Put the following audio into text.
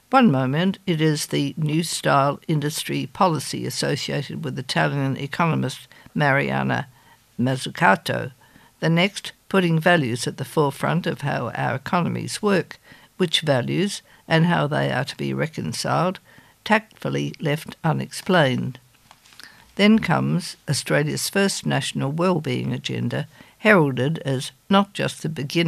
One moment it is the new style industry policy associated with Italian economist Mariana Mazzucato, the next putting values at the forefront of how our economies work, which values and how they are to be reconciled, tactfully left unexplained. Then comes Australia's first national wellbeing agenda, heralded as not just the beginning